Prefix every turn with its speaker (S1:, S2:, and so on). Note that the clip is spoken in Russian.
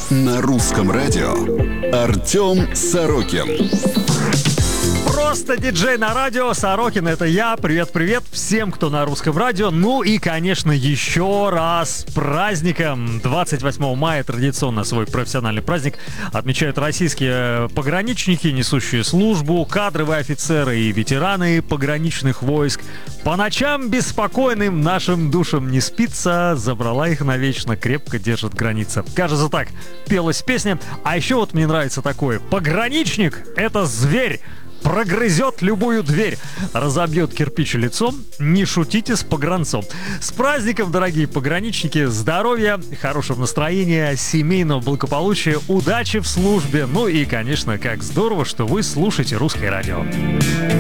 S1: На русском радио Артем Сорокин.
S2: Просто диджей на радио, Сорокин, это я. Привет-привет всем, кто на русском радио. Ну и, конечно, еще раз с праздником. 28 мая традиционно свой профессиональный праздник отмечают российские пограничники, несущие службу, кадровые офицеры и ветераны пограничных войск. По ночам беспокойным нашим душам не спится, забрала их навечно, крепко держит граница. Кажется, так пелась песня. А еще вот мне нравится такое: пограничник — это зверь. Прогрызет любую дверь, разобьет кирпич лицом. Не шутите с погранцом. С праздником, дорогие пограничники! Здоровья, хорошего настроения, семейного благополучия, удачи в службе. Ну и, конечно, как здорово, что вы слушаете русское радио.